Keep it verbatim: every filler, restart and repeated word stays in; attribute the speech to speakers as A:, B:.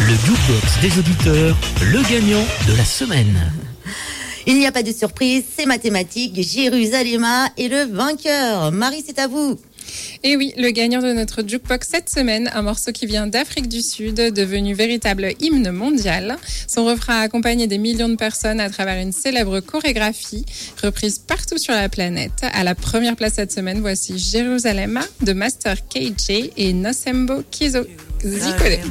A: Le jukebox des auditeurs, le gagnant de la semaine.
B: Il n'y a pas de surprise, c'est mathématique, Jérusalem est le vainqueur. Marie, c'est à vous.
C: Et oui, le gagnant de notre jukebox cette semaine, un morceau qui vient d'Afrique du Sud, devenu véritable hymne mondial. Son refrain a accompagné des millions de personnes à travers une célèbre chorégraphie, reprise partout sur la planète. À la première place cette semaine, voici Jérusalem de Master K J et Nosembo Kizo Zikode.